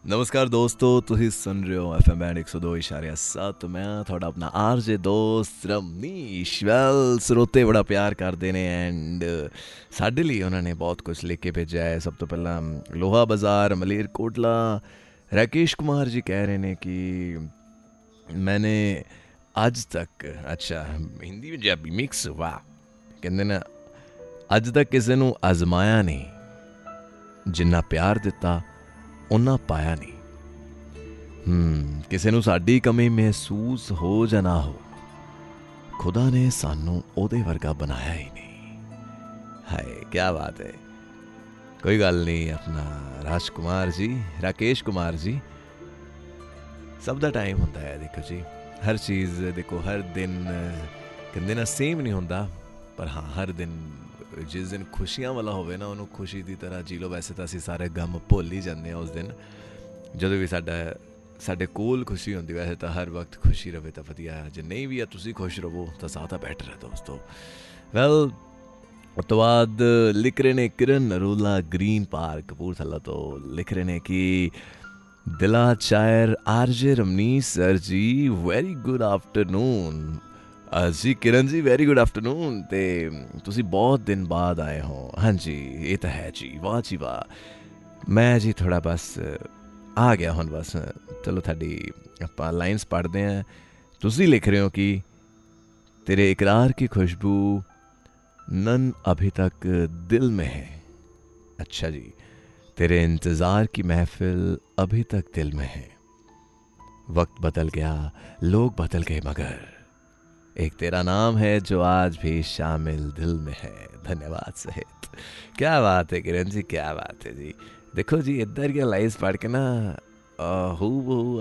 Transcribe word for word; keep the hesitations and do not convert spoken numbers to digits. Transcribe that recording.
नमस्कार दोस्तों, ਤੁਸੀਂ ਸੁਣ ਰਹੇ ਹੋ ਐਫ ਐਮ ਬੈਂਡ ਇੱਕ ਸੌ ਦੋ ਇਸ਼ਾਰਿਆ ਸੱਤ। ਮੈਂ ਤੁਹਾਡਾ ਆਪਣਾ ਆਰ ਜੇ ਦੋਸਤ ਰਮਨੀਸ਼। ਵੈਲ, ਸਰੋਤੇ ਬੜਾ ਪਿਆਰ ਕਰਦੇ ਨੇ ਐਂਡ ਸਾਡੇ ਲਈ ਉਹਨਾਂ ਨੇ ਬਹੁਤ ਕੁਝ ਲਿਖ ਕੇ ਭੇਜਿਆ ਹੈ। ਸਭ ਤੋਂ ਪਹਿਲਾਂ ਲੋਹਾ ਬਾਜ਼ਾਰ ਮਲੇਰਕੋਟਲਾ ਰਾਕੇਸ਼ ਕੁਮਾਰ ਜੀ ਕਹਿ ਰਹੇ ਨੇ ਕਿ ਮੈਨੇ ਅੱਜ ਤੱਕ, ਅੱਛਾ ਹਿੰਦੀ ਪੰਜਾਬੀ ਮਿਕਸ, ਵਾਹ, ਕਹਿੰਦੇ ਨਾ ਅੱਜ ਤੱਕ ਕਿਸੇ ਨੂੰ ਆਜ਼ਮਾਇਆ ਨਹੀਂ, ਜਿੰਨਾ ਪਿਆਰ ਦਿੱਤਾ ਉਹਨਾਂ ਪਾਇਆ ਨਹੀਂ। ਹਮ ਕਿਸੇ ਨੂੰ ਸਾਡੀ ਕਮੀ ਮਹਿਸੂਸ ਹੋ ਜਾਂ ਨਾ ਹੋ, ਖੁਦਾ ਨੇ ਸਾਨੂੰ ਉਹਦੇ ਵਰਗਾ ਬਣਾਇਆ ਹੀ ਨਹੀਂ। ਹਾਏ ਕਿਆ ਬਾਤ ਹੈ। ਕੋਈ ਗੱਲ ਨਹੀਂ, ਆਪਣਾ ਰਾਜ ਕੁਮਾਰ ਜੀ, ਰਾਕੇਸ਼ ਕੁਮਾਰ ਜੀ, ਸਭ ਦਾ ਟਾਈਮ ਹੁੰਦਾ ਹੈ। ਦੇਖੋ ਜੀ, ਹਰ ਚੀਜ਼ ਦੇਖੋ, ਹਰ ਦਿਨ ਕਹਿੰਦੇ ਨਾ ਸੇਮ ਨਹੀਂ ਹੁੰਦਾ, ਪਰ ਹਾਂ ਹਰ ਦਿਨ ਜਿਸ ਦਿਨ ਖੁਸ਼ੀਆਂ ਵਾਲਾ ਹੋਵੇ ਨਾ, ਉਹਨੂੰ ਖੁਸ਼ੀ ਦੀ ਤਰ੍ਹਾਂ ਜੀ ਲਓ। ਵੈਸੇ ਤਾਂ ਅਸੀਂ ਸਾਰੇ ਗਮ ਭੁੱਲ ਹੀ ਜਾਂਦੇ ਹਾਂ ਉਸ ਦਿਨ, ਜਦੋਂ ਵੀ ਸਾਡਾ ਸਾਡੇ ਕੋਲ ਖੁਸ਼ੀ ਹੁੰਦੀ। ਵੈਸੇ ਤਾਂ ਹਰ ਵਕਤ ਖੁਸ਼ੀ ਰਵੇ ਤਾਂ ਵਧੀਆ, ਜੇ ਨਹੀਂ ਵੀ ਆ ਤੁਸੀਂ ਖੁਸ਼ ਰਹੋ ਤਾਂ ਜ਼ਿਆਦਾ ਬੈਟਰ ਹੈ ਦੋਸਤੋ। ਵੈਲ, ਉਸ ਤੋਂ ਬਾਅਦ ਲਿਖ ਰਹੇ ਨੇ ਕਿਰਨ ਨਰੂਲਾ ਗ੍ਰੀਨ ਪਾਰਕ ਕਪੂਰਥਲਾ ਤੋਂ, ਲਿਖ ਰਹੇ ਨੇ ਕਿ ਦਿਲਾ ਸ਼ਾਇਰ ਆਰ ਜੇ ਰਮਨੀਸ਼ ਸਰ ਜੀ, ਵੈਰੀ ਗੁੱਡ ਆਫਟਰਨੂਨ। ਜੀ ਕਿਰਨ ਜੀ, ਵੈਰੀ ਗੁੱਡ ਆਫਟਰਨੂਨ। ਅਤੇ ਤੁਸੀਂ ਬਹੁਤ ਦਿਨ ਬਾਅਦ ਆਏ ਹੋ। ਹਾਂਜੀ ਇਹ ਤਾਂ ਹੈ ਜੀ, ਵਾਹ ਜੀ ਵਾਹ। ਮੈਂ ਜੀ ਥੋੜ੍ਹਾ ਬਸ ਆ ਗਿਆ ਹੁਣ, ਬਸ ਚਲੋ ਤੁਹਾਡੀ ਆਪਾਂ ਲਾਈਨਸ ਪੜ੍ਹਦੇ ਹਾਂ। ਤੁਸੀਂ ਲਿਖ ਰਹੇ ਹੋ ਕਿ ਤੇਰੇ ਇਕਰਾਰ ਕੀ ਖੁਸ਼ਬੂ नन अभी तक दिल में है। अच्छा जी, तेरे इंतज़ार की महफिल अभी तक दिल में है। वक्त बदल गया, लोग बदल गए, मगर एक तेरा नाम है जो आज भी शामिल दिल में है। धन्यवाद सहित। क्या बात है किरण जी, क्या बात है जी। देखो जी, इधर के लाइन्स पढ़ के ना हू बहू